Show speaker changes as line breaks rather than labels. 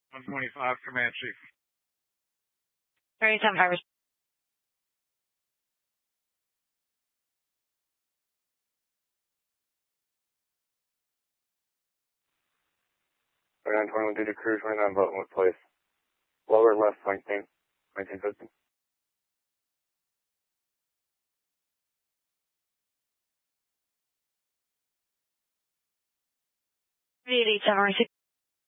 125, Command Chief.
37
2921 due to crew 29 Buttonwood Place. Lower left flank team, 1950.
Really,